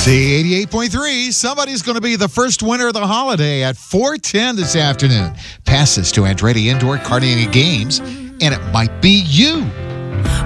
Z88.3, somebody's going to be the first winner of the holiday at 4:10 this afternoon. Passes to Andretti Indoor Karting Games, and it might be you.